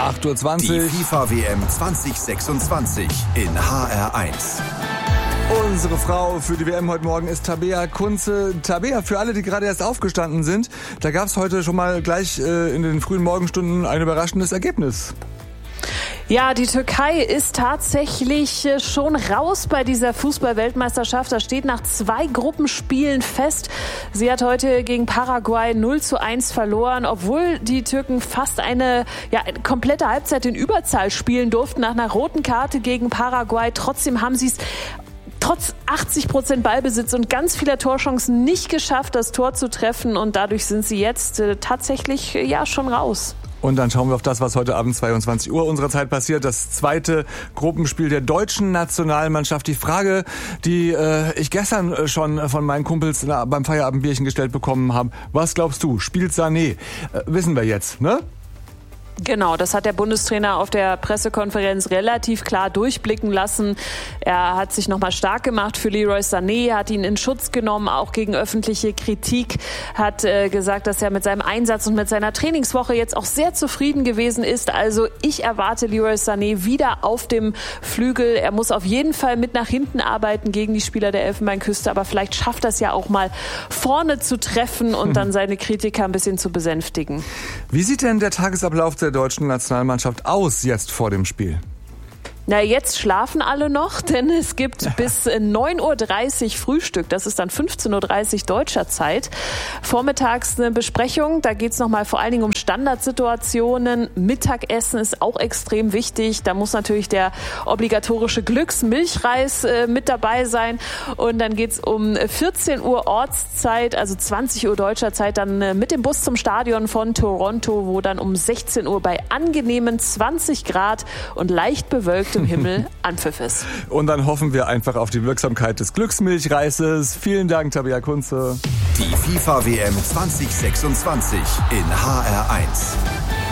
8:20 Uhr. Die FIFA-WM 2026 in HR1. Unsere Frau für die WM heute Morgen ist Tabea Kunze. Tabea, für alle, die gerade erst aufgestanden sind, da gab es heute schon mal gleich in den frühen Morgenstunden ein überraschendes Ergebnis. Ja, die Türkei ist tatsächlich schon raus bei dieser Fußball-Weltmeisterschaft. Das steht nach 2 Gruppenspielen fest. Sie hat heute gegen Paraguay 0:1 verloren, obwohl die Türken fast eine komplette Halbzeit in Überzahl spielen durften nach einer roten Karte gegen Paraguay. Trotzdem haben sie es trotz 80% Ballbesitz und ganz vieler Torchancen nicht geschafft, das Tor zu treffen. Und dadurch sind sie jetzt tatsächlich schon raus. Und dann schauen wir auf das, was heute Abend 22 Uhr unserer Zeit passiert. Das zweite Gruppenspiel der deutschen Nationalmannschaft. Die Frage, die ich gestern schon von meinen Kumpels beim Feierabendbierchen gestellt bekommen habe. Was glaubst du, spielt Sané? Wissen wir jetzt, ne? Genau, das hat der Bundestrainer auf der Pressekonferenz relativ klar durchblicken lassen. Er hat sich nochmal stark gemacht für Leroy Sané, hat ihn in Schutz genommen, auch gegen öffentliche Kritik, hat gesagt, dass er mit seinem Einsatz und mit seiner Trainingswoche jetzt auch sehr zufrieden gewesen ist. Also ich erwarte Leroy Sané wieder auf dem Flügel. Er muss auf jeden Fall mit nach hinten arbeiten gegen die Spieler der Elfenbeinküste, aber vielleicht schafft er es ja auch mal vorne zu treffen und dann seine Kritiker ein bisschen zu besänftigen. Wie sieht denn der Tagesablauf der deutschen Nationalmannschaft aus jetzt vor dem Spiel? Na, jetzt schlafen alle noch, denn es gibt bis 9:30 Uhr Frühstück. Das ist dann 15:30 Uhr deutscher Zeit. Vormittags eine Besprechung, da geht es nochmal vor allen Dingen um Standardsituationen. Mittagessen ist auch extrem wichtig. Da muss natürlich der obligatorische Glücksmilchreis mit dabei sein. Und dann geht es um 14 Uhr Ortszeit, also 20 Uhr deutscher Zeit, dann mit dem Bus zum Stadion von Toronto, wo dann um 16 Uhr bei angenehmen 20 Grad und leicht bewölktem Himmel Anpfiff ist. Und dann hoffen wir einfach auf die Wirksamkeit des Glücksmilchreises. Vielen Dank, Tabea Kunze. Die FIFA-WM 2026 in HR1.